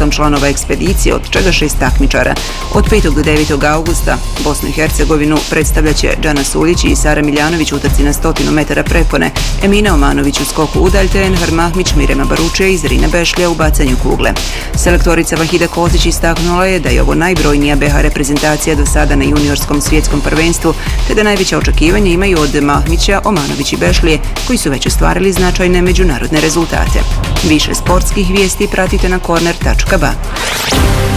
8 članova ekspedicije, od čega 6 takmičara. Od 5. do 9. augusta Bosnu i Hercegovinu predstavljat će Džana Suljić i Sara Miljanović u utrci na 100 metara prepone, Emina Omanović u skoku udalj te Enhar Mahmić, Mirema Baručija i Zrina Bešlja u bacanju kugle. Selektorica Vahida Kosić istaknula je da je ovo najbrojnija BH reprezentacija do sada na juniorskom svjetskom prvenstvu, te da najveća očekivanja imaju od Mahmića, Omanović i Bešlije, koji su već ostvarili značajne međunarodne rezultate. Više sportskih vijesti pratite na corner.ba.